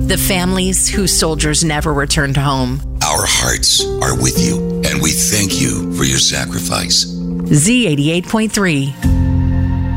the families whose soldiers never returned home. Our hearts are with you, and we thank you for your sacrifice. Z88.3.